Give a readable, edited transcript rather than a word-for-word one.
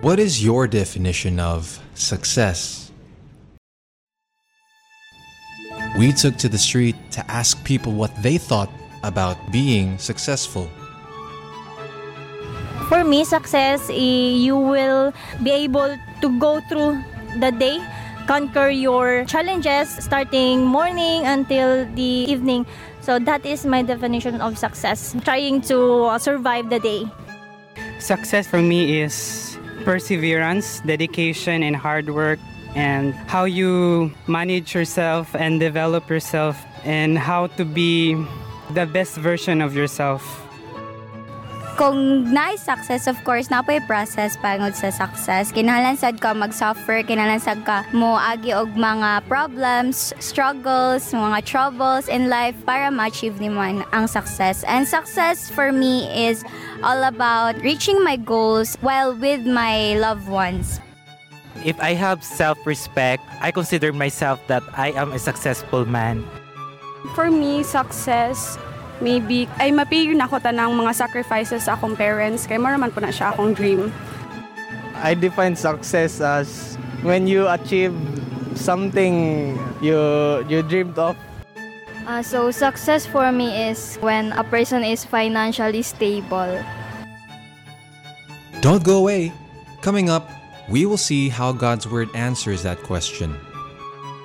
What is your definition of success? We took to the street to ask people what they thought about being successful. For me, success, you will be able to go through the day, conquer your challenges starting morning until the evening. So that is my definition of success, trying to survive the day. Success for me is perseverance, dedication, and hard work, and how you manage yourself and develop yourself, and how to be the best version of yourself. Kung success, of course, napoy process pangod sa success. Kinahanglan sad ka mag-suffer, kinahanglan sad ka mo agi og mga problems, struggles, mga troubles in life para ma-achieve nimo ang success. And success for me is all about reaching my goals while with my loved ones. If I have self-respect, I consider myself that I am a successful man. For me, success, maybe ay mapigil na ko tanang mga sacrifices sa akong parents kay maraman po na siya akong dream. I define success as when you achieve something you dreamed of. So success for me is when a person is financially stable. Don't go away. Coming up, we will see how God's Word answers that question.